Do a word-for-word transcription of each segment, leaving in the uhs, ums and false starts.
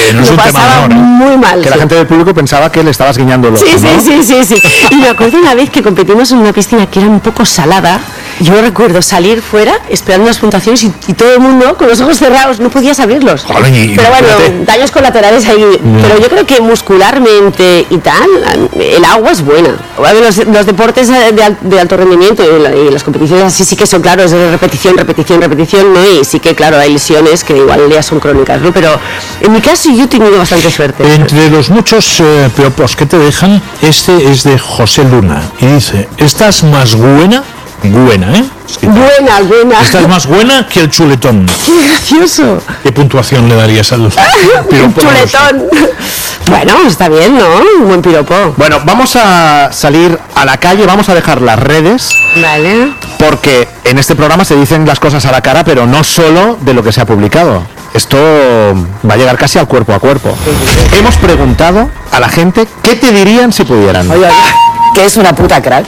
que no es lo un pasaba tema menor, ¿eh? muy mal. Que sí. la gente del público pensaba que le estabas guiñando el ojo, Sí, ¿no? sí, sí, sí, sí. Y me acuerdo una vez que competimos en una piscina que era un poco salada. Yo recuerdo salir fuera esperando las puntuaciones y, y todo el mundo con los ojos cerrados, no podías abrirlos. Joder, y- pero bueno, fíjate. daños colaterales ahí. Mm. Pero yo creo que muscularmente y tal, el agua es buena. A ver, Los, los deportes de, al- de alto rendimiento y, la- y las competiciones así sí que son, claro, es de repetición, repetición, repetición, ¿no? Y sí que, claro, hay lesiones que igual ya son crónicas, ¿no? Pero en mi caso yo he tenido bastante suerte. Entre los muchos eh, piropos que te dejan, este es de José Luna y dice, ¿estás más buena? Buena, ¿eh? Buena, buena. Estás más buena que el chuletón. ¡Qué gracioso! ¿Qué puntuación le darías al piropo? Chuletón. Bueno, está bien, ¿no? Un buen piropo. Bueno, vamos a salir a la calle, vamos a dejar las redes, Vale. porque en este programa se dicen las cosas a la cara, pero no solo de lo que se ha publicado. Esto va a llegar casi al cuerpo a cuerpo. Hemos preguntado a la gente qué te dirían si pudieran. Oye, oye, que es una puta crack.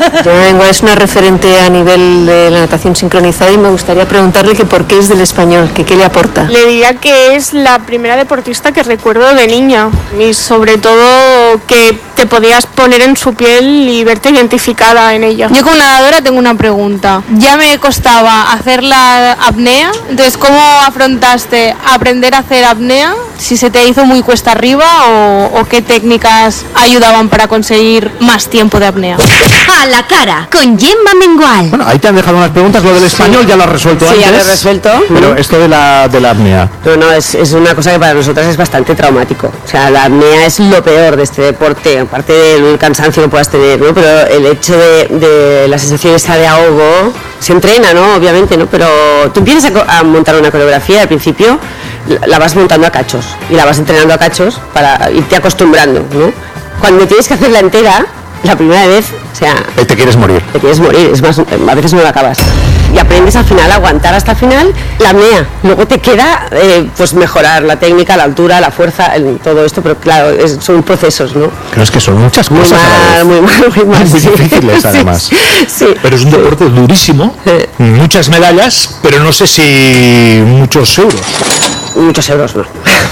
Yo es una referente a nivel de la natación sincronizada y me gustaría preguntarle que por qué es del español, que qué le aporta. Le diría que es la primera deportista que recuerdo de niña y sobre todo que te podías poner en su piel y verte identificada en ella. Yo como nadadora tengo una pregunta. Ya me costaba hacer la apnea, entonces ¿cómo afrontaste aprender a hacer apnea? Si se te hizo muy cuesta arriba o, o qué técnicas ayudaban para conseguir más tiempo de apnea. A la cara, con Gemma Mengual. Bueno, ahí te han dejado unas preguntas, lo del español ya lo has resuelto Sí, antes. ya lo he resuelto. Pero esto de la, de la apnea. No, no, es, es una cosa que para nosotras es bastante traumático. O sea, la apnea es lo peor de este deporte, aparte del cansancio que puedas tener, ¿no? Pero el hecho de, de la sensación esa de ahogo, se entrena, ¿no? Obviamente, ¿no? Pero tú empiezas a, co- a montar una coreografía al principio, la, la vas montando a cachos y la vas entrenando a cachos para irte acostumbrando, ¿no? Cuando tienes que hacerla entera, la primera vez, o sea, Ahí te quieres morir. te quieres morir, es más, a veces no lo acabas. Y aprendes al final a aguantar hasta el final la apnea. Luego te queda eh, pues mejorar la técnica, la altura, la fuerza, el- todo esto, pero claro, es- son procesos, ¿no? Pero es que son muchas Muy cosas a la mal, vez. muy mal, muy mal. Muy sí. difíciles, Sí, además. Sí, sí. Pero es un deporte durísimo, Eh. muchas medallas, pero no sé si muchos euros. Muchos euros no.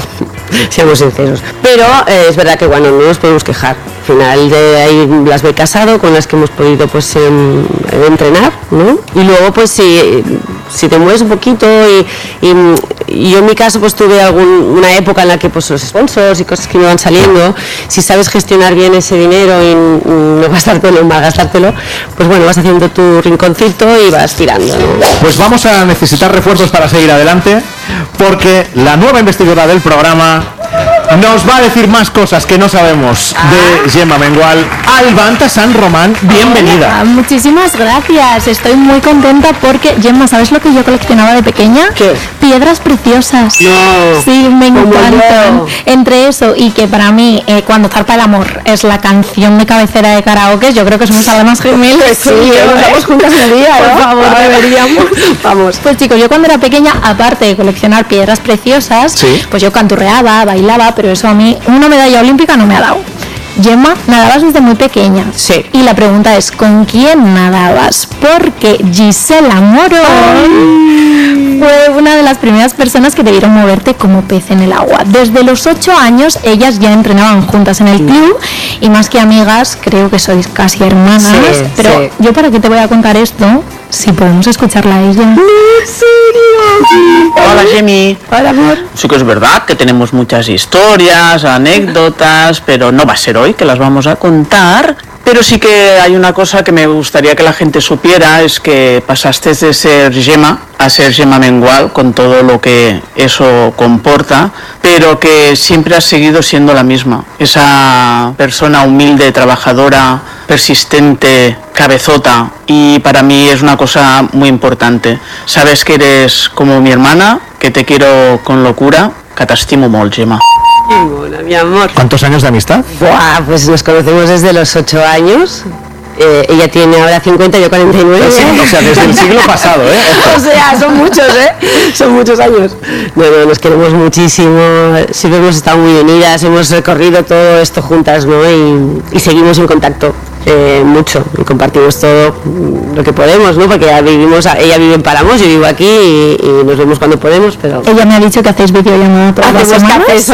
Seamos sinceros. Pero eh, es verdad que bueno, no nos podemos quejar. Al final de ahí las ve casado con las que hemos podido pues em, entrenar, ¿no? Y luego pues si, si te mueves un poquito y, y, y yo en mi caso pues tuve algún, una época en la que pues los sponsors y cosas que me van saliendo, si sabes gestionar bien ese dinero y no gastártelo, mal gastártelo, pues bueno, vas haciendo tu rinconcito y vas tirando, ¿no? Pues vamos a necesitar refuerzos para seguir adelante, porque la nueva investigadora del programa nos va a decir más cosas que no sabemos de Gemma Mengual. Albanta San Román, bienvenida. Hola, muchísimas gracias. Estoy muy contenta porque, Gemma, ¿sabes lo que yo coleccionaba de pequeña? ¿Qué? Piedras preciosas. No. Sí, me Como encantan. yo. Entre eso y que para mí, eh, Cuando zarpa el amor es la canción de cabecera de karaoke, yo creo que somos almas gemelas. Sí, nos vamos juntas el día, Por ¿no? favor, Ah, deberíamos. Vamos. Pues chicos, yo cuando era pequeña, aparte de coleccionar piedras preciosas, Sí. pues yo canturreaba, bailaba, pero eso a mí una medalla olímpica no me ha dado. Gemma, nadabas desde muy pequeña. Sí. Y la pregunta es, ¿con quién nadabas? Porque Gisela Morón fue una de las primeras personas que te vieron moverte como pez en el agua. Desde los ocho años ellas ya entrenaban juntas en el club y más que amigas, creo que sois casi hermanas. Sí, pero sí. yo para qué te voy a contar esto si podemos escucharla a ella. ¿En serio? Hola, Gemi. Hola, amor. Sí que es verdad que tenemos muchas historias, anécdotas, pero no va a ser hoy que las vamos a contar. Pero sí que hay una cosa que me gustaría que la gente supiera, es que pasaste de ser Gemma a ser Gemma Mengual, con todo lo que eso comporta, pero que siempre has seguido siendo la misma. Esa persona humilde, trabajadora, persistente, cabezota, y para mí es una cosa muy importante. Sabes que eres como mi hermana, que te quiero con locura, que t'estimo molt, Gemma. Qué mona, mi amor. ¿Cuántos años de amistad? Buah, pues nos conocemos desde los ocho años. Eh, ella tiene ahora cincuenta, yo cuarenta y nueve. Sí, o sea, desde el siglo pasado, ¿eh? O sea, son muchos, ¿eh? Son muchos años. No, no, nos queremos muchísimo. Siempre hemos estado muy unidas, hemos recorrido todo esto juntas, ¿no? Y, y seguimos en contacto. Eh, mucho y compartimos todo lo que podemos, ¿no? Porque ya vivimos, ella vive en Palamos, yo vivo aquí y, y nos vemos cuando podemos, pero Ella me ha dicho que hacéis videollamada todas las hacemos semanas. cafés